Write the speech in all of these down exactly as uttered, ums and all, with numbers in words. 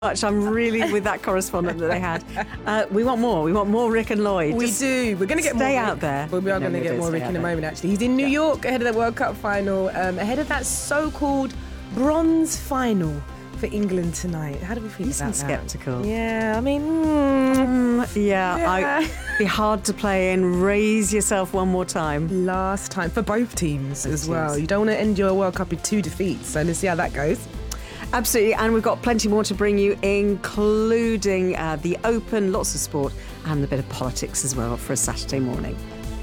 Much. I'm really with that correspondent that they had. Uh, we want more. We want more Rick and Lloyd. We Just do. We're going to get more stay Rick. out there. Well, we are No, going to we get do more stay Rick out in a there. moment, actually. He's in New Yeah. York ahead of the World Cup final, um, ahead of that so-called bronze final for England tonight. How do we feel You about sound that? sceptical. Yeah, I mean, mm, Mm, yeah, Yeah. I, be hard to play in. Raise yourself one more time. last time for both teams Both as well. teams. You don't want to end your World Cup with two defeats, so let's see how that goes. Absolutely, and we've got plenty more to bring you, including uh, the Open, lots of sport, and a bit of politics as well for a Saturday morning.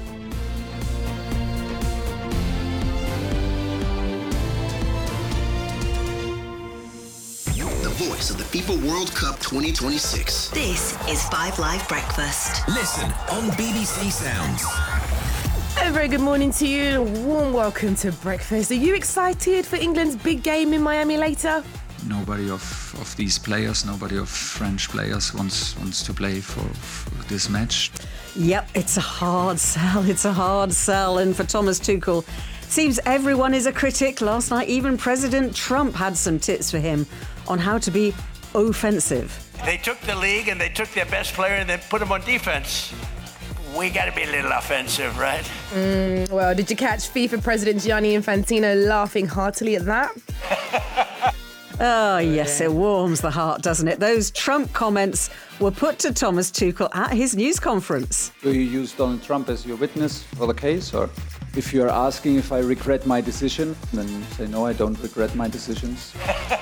The voice of the FIFA World Cup twenty twenty-six. This is Five Live Breakfast. Listen on B B C Sounds. A very good morning to you. A warm welcome to breakfast. Are you excited for England's big game in Miami later? Nobody of, of these players, nobody of French players wants wants to play for, for this match. Yep, it's a hard sell. It's a hard sell. And for Thomas Tuchel, seems everyone is a critic. Last night, even President Trump had some tips for him on how to be offensive. They took the league and they took their best player and then put him on defense. We got to be a little offensive, right? Mm, well, did you catch FIFA President Gianni Infantino laughing heartily at that? Oh, yes, it warms the heart, doesn't it? Those Trump comments were put to Thomas Tuchel at his news conference. Do you use Donald Trump as your witness for the case? Or if you're asking if I regret my decision, then say no, I don't regret my decisions.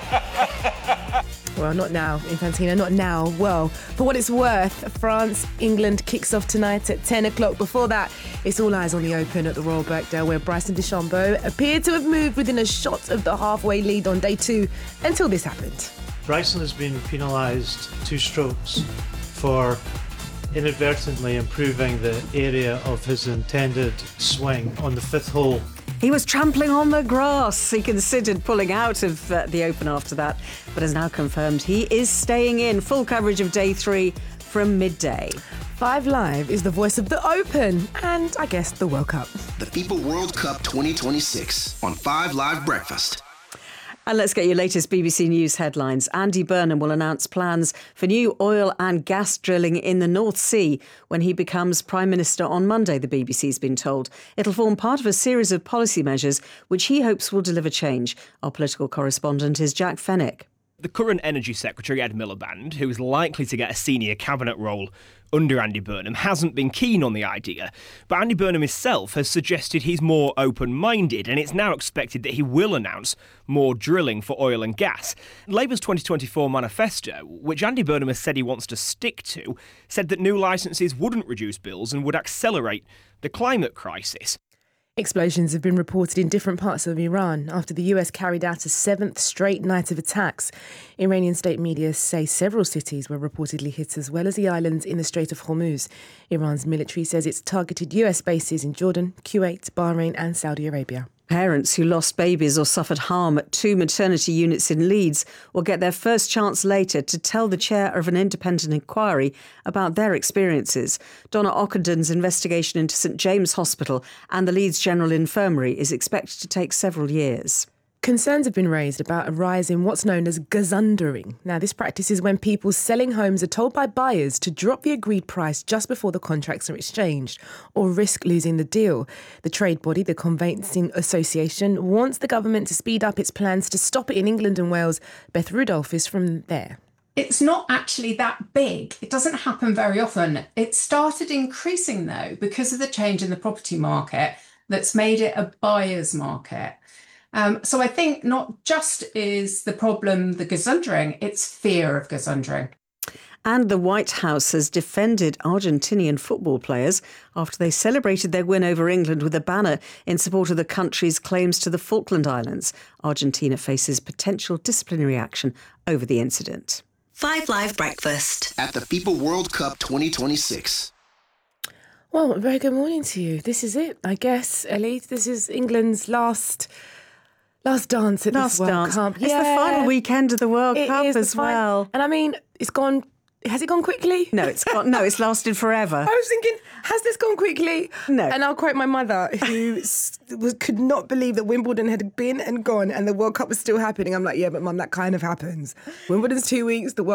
Well, not now, Infantino, not now. Well, for what it's worth, France-England kicks off tonight at ten o'clock. Before that, it's all eyes on the Open at the Royal Birkdale, where Bryson DeChambeau appeared to have moved within a shot of the halfway lead on day two until this happened. Bryson has been penalised two strokes for inadvertently improving the area of his intended swing on the fifth hole. He was trampling on the grass. He considered pulling out of uh, the Open after that, but has now confirmed he is staying in. Full coverage of day three from midday. Five Live is the voice of the Open and, I guess, the World Cup. The FIFA World Cup twenty twenty-six on Five Live Breakfast. And let's get your latest B B C News headlines. Andy Burnham will announce plans for new oil and gas drilling in the North Sea when he becomes Prime Minister on Monday, the B B C's been told. It'll form part of a series of policy measures which he hopes will deliver change. Our political correspondent is Jack Fenwick. The current Energy Secretary, Ed Miliband, who is likely to get a senior cabinet role under Andy Burnham, hasn't been keen on the idea. But Andy Burnham himself has suggested he's more open-minded, and it's now expected that he will announce more drilling for oil and gas. Labour's twenty twenty-four manifesto, which Andy Burnham has said he wants to stick to, said that new licences wouldn't reduce bills and would accelerate the climate crisis. Explosions have been reported in different parts of Iran after the U S carried out a seventh straight night of attacks. Iranian state media say several cities were reportedly hit, as well as the islands in the Strait of Hormuz. Iran's military says it's targeted U S bases in Jordan, Kuwait, Bahrain and Saudi Arabia. Parents who lost babies or suffered harm at two maternity units in Leeds will get their first chance later to tell the chair of an independent inquiry about their experiences. Donna Ockenden's investigation into St James Hospital and the Leeds General Infirmary is expected to take several years. Concerns have been raised about a rise in what's known as gazundering. Now, this practice is when people selling homes are told by buyers to drop the agreed price just before the contracts are exchanged or risk losing the deal. The trade body, the Conveyancing Association, wants the government to speed up its plans to stop it in England and Wales. Beth Rudolph is from there. It's not actually that big. It doesn't happen very often. It started increasing, though, because of the change in the property market that's made it a buyer's market. Um, so I think not just is the problem the gazundering, it's fear of gazundering. And the White House has defended Argentinian football players after they celebrated their win over England with a banner in support of the country's claims to the Falkland Islands. Argentina faces potential disciplinary action over the incident. Five Live Breakfast. At the FIFA World Cup twenty twenty-six. Well, a very good morning to you. This is it, I guess, Ellie. This is England's last... Last dance at Last this World dance. Cup. It's the final weekend of the World It Cup is the as fin- well. And I mean, it's gone. Has it gone quickly? No, it's got, no, it's lasted forever. I was thinking, has this gone quickly? No. And I'll quote my mother, who s- was, could not believe that Wimbledon had been and gone and the World Cup was still happening. I'm like, yeah, but Mum, that kind of happens. Wimbledon's two weeks, the World